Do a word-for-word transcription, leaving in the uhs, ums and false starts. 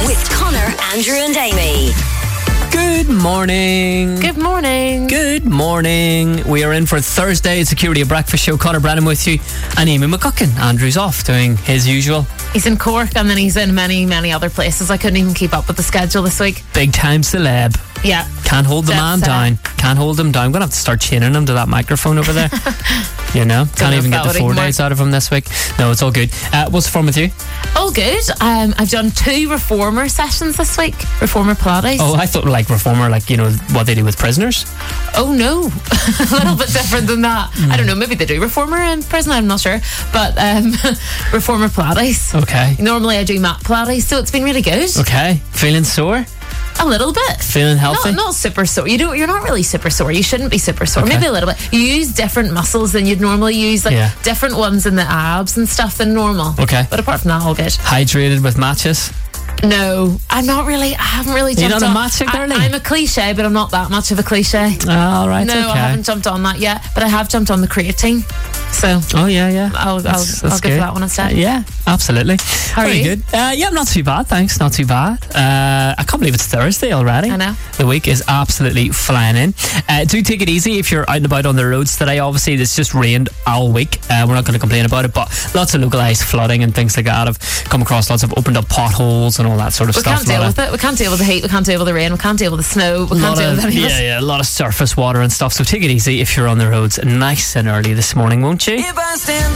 with Connor, Andrew and Amy. Good morning. Good morning. Good morning. We are in for Thursday. It's Security of Breakfast Show. Connor Brennan with you and Amy McGuckin. Andrew's off doing his usual. He's in Cork and then he's in many, many other places. I couldn't even keep up with the schedule this week. Big time celeb. Yeah. Can't hold the man That's, uh, down. Can't hold him down. I'm going to have to start chaining him to that microphone over there. You know? Can't know even if get that the four would even days work. out of him this week. No, it's all good. Uh, what's the fun with you? All good. Um, I've done two reformer sessions this week. Reformer Pilates. Oh, I thought like reformer, like, you know, what they do with prisoners. Oh, no. A little bit different than that. Mm. I don't know. Maybe they do reformer in prison. I'm not sure. But um, reformer Pilates. Okay. Normally I do mat Pilates, so it's been really good. Okay. Feeling sore? A little bit. Feeling healthy? Not, not super sore. You don't. You're not really super sore. You shouldn't be super sore. Okay. Maybe a little bit. You use different muscles than you'd normally use, like Yeah. different ones in the abs and stuff than normal. Okay. But apart from that, all good. Hydrated with matches? No, I'm not really. I haven't really You're jumped not a on. matcha girly? I, I'm a cliche, but I'm not that much of a cliche. All right. No, okay. I haven't jumped on that yet, but I have jumped on the creatine. So Oh yeah, yeah. I'll, That's- I'll, that's I'll go good. for that one instead. Uh, yeah, absolutely. How are Very you? good. Uh, yeah, not too bad. Thanks. Not too bad. Uh, I can't believe it's Thursday already. I know. The week is absolutely flying in. Uh, do take it easy if you're out and about on the roads today. Obviously, it's just rained all week. Uh, we're not going to complain about it, but lots of localised flooding and things like that have come across. Lots of opened up potholes and all that sort of We stuff. can't deal with it. We can't deal with the heat. We can't deal with the rain. We can't deal with the snow. We A can't lot deal of, with any of yeah, it. yeah, a lot of surface water and stuff. So take it easy if you're on the roads nice and early this morning, won't you?